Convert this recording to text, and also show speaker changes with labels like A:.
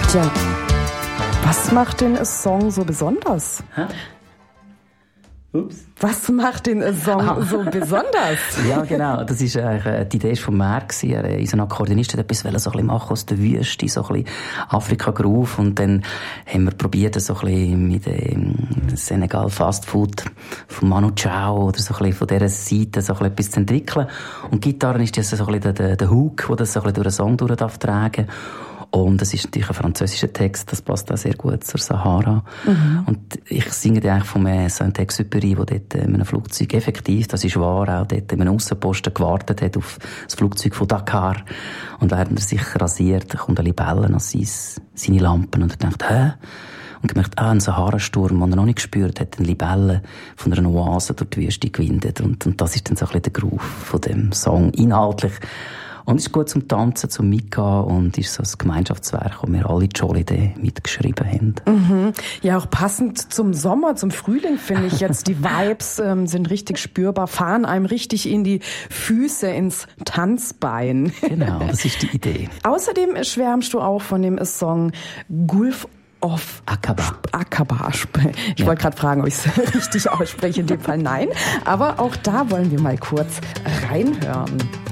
A: Tja, was macht den Song so besonders?
B: Hä? Ups.
A: Was macht den Song so besonders?
B: Ja, genau. Das ist die Idee von Merck. Unser Akkordeonist hat etwas so ein bisschen machen aus der Wüste, so ein bisschen Afrika-Groove. Und dann haben wir probiert, so ein bisschen mit dem Senegal Fast Food von Manu Chao oder so ein bisschen von dieser Seite so ein bisschen etwas zu entwickeln. Und Gitarre ist das so ein bisschen der Hook, der das so ein bisschen durch den Song durch darf tragen. Und es ist natürlich ein französischer Text, das passt auch sehr gut zur Sahara. Mhm. Und ich singe eigentlich von Saint-Exupéry, der dort in einem Flugzeug effektiv, das ist wahr, auch dort in einem Aussenposten gewartet hat auf das Flugzeug von Dakar. Und während er sich rasiert, kommt eine Libelle an seine Lampen und er denkt, hä? Und gemerkt, ein Sahara-Sturm, den er noch nicht gespürt hat, eine Libelle von einer Oase durch die Wüste gewindet. Und das ist dann so ein bisschen der Groove von dem Song, inhaltlich. Und es ist gut zum Tanzen, zum Mitgehen und ist so ein Gemeinschaftswerk, wo wir alle Jolidee mitgeschrieben haben.
A: Mhm. Ja, auch passend zum Sommer, zum Frühling finde ich jetzt. Die Vibes sind richtig spürbar, fahren einem richtig in die Füße, ins Tanzbein.
B: Genau, das ist die Idee.
A: Außerdem schwärmst du auch von dem Song Gulf of Aqaba. Ich wollte gerade fragen, ob ich es richtig ausspreche. In dem Fall nein. Aber auch da wollen wir mal kurz reinhören.